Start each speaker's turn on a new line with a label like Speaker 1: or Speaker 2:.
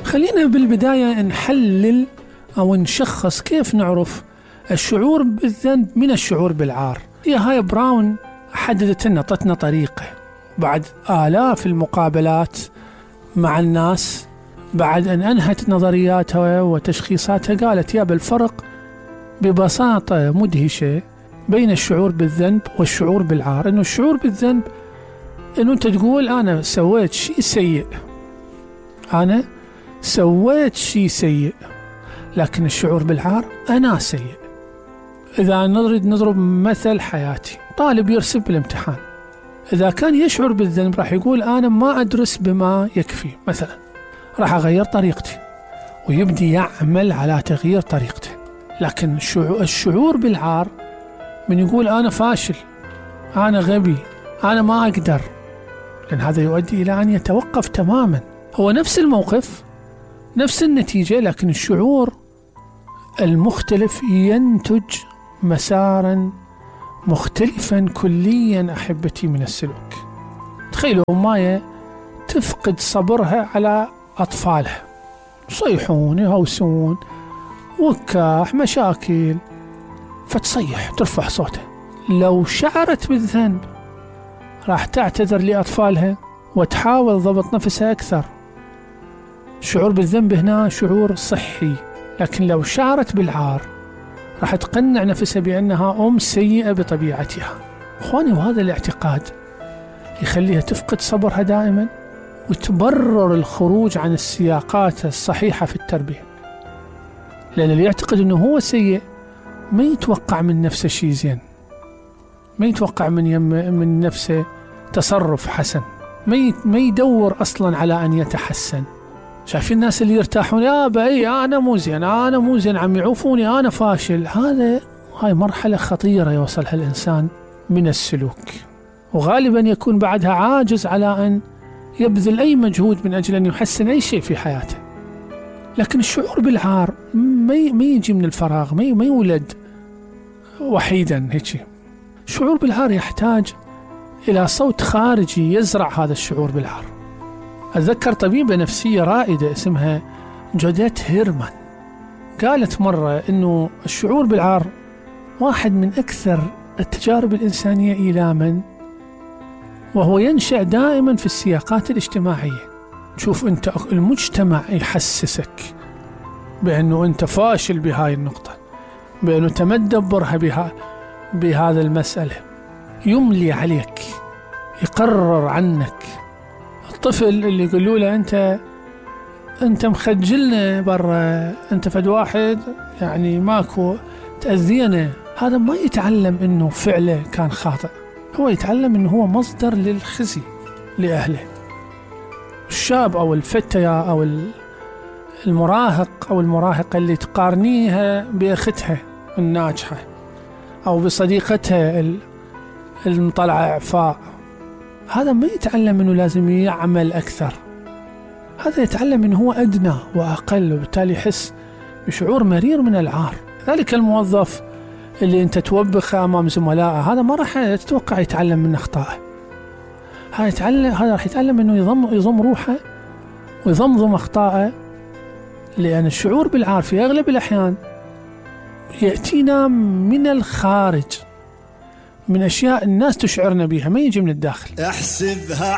Speaker 1: خلينا بالبداية نحلل أو نشخص كيف نعرف الشعور بالذنب من الشعور بالعار. هي هاي براون حددت لنا، طتنا طريقة بعد آلاف المقابلات مع الناس، بعد أن أنهت نظرياتها وتشخيصاتها، قالت يا بالفرق ببساطة مدهشة بين الشعور بالذنب والشعور بالعار. إنه الشعور بالذنب إنه أنت تقول أنا سويت شيء سيء، أنا سويت شيء سيء، لكن الشعور بالعار أنا سيء. إذا نضرب مثل حياتي، طالب يرسب بالامتحان، إذا كان يشعر بالذنب راح يقول أنا ما أدرس بما يكفي مثلا، راح أغير طريقتي ويبدي يعمل على تغيير طريقته. لكن الشعور بالعار من يقول أنا فاشل، أنا غبي، أنا ما أقدر، لأن هذا يؤدي إلى أن يتوقف تماما. هو نفس الموقف نفس النتيجة، لكن الشعور المختلف ينتج مسارا مختلفا كليا أحبتي من السلوك. تخيلوا أماية تفقد صبرها على أطفالها، يصيحون يهوسون وكاح مشاكل، فتصيح ترفع صوتها. لو شعرت بالذنب راح تعتذر لأطفالها وتحاول ضبط نفسها أكثر. الشعور بالذنب هنا شعور صحي، لكن لو شعرت بالعار راح تقنع نفسها بأنها أم سيئة بطبيعتها. أخواني، وهذا الاعتقاد يخليها تفقد صبرها دائما وتبرر الخروج عن السياقات الصحيحة في التربية، لأن اللي يعتقد أنه هو سيء ما يتوقع من نفسه شيء زين، ما يتوقع من نفسه تصرف حسن، ما يدور أصلا على أن يتحسن. شايفين الناس اللي يرتاحون يا بأي أنا مو زين عم يعوفوني أنا فاشل، هاي مرحلة خطيرة يوصلها الإنسان من السلوك، وغالبا يكون بعدها عاجز على أن يبذل أي مجهود من أجل أن يحسن أي شيء في حياته. لكن الشعور بالعار ما يجي من الفراغ، ما يولد وحيدا هيك. الشعور بالعار يحتاج إلى صوت خارجي يزرع هذا الشعور بالعار. أتذكر طبيبة نفسية رائدة اسمها جوديت هيرمان قالت مرة إنه الشعور بالعار واحد من أكثر التجارب الإنسانية إيلاما، وهو ينشأ دائما في السياقات الاجتماعية. شوف أنت المجتمع يحسسك بأنه أنت فاشل بهاي النقطة، بأنه تمدبرها بهذا المسألة، يملي عليك، يقرر عنك. الطفل اللي يقولوا له أنت مخجلنا برا، أنت فد واحد يعني ماكو تأذينا، هذا ما يتعلم أنه فعله كان خاطئ، هو يتعلم أنه هو مصدر للخزي لأهله. الشاب أو الفتى أو المراهق أو المراهقة اللي تقارنيها بأختها الناجحة أو بصديقتها المطلعة إعفاء، هذا ما يتعلم أنه لازم يعمل أكثر، هذا يتعلم أنه هو أدنى وأقل، وبالتالي يحس بشعور مرير من العار. ذلك الموظف اللي أنت توبخه أمام زملائه، هذا ما راح تتوقع يتعلم من أخطائه، هذا راح يتعلم أنه يضم روحه ويضمضم أخطائه، لأن الشعور بالعار في أغلب الأحيان يأتينا من الخارج، من أشياء الناس تشعرنا بها، ما يجي من الداخل.
Speaker 2: احسبها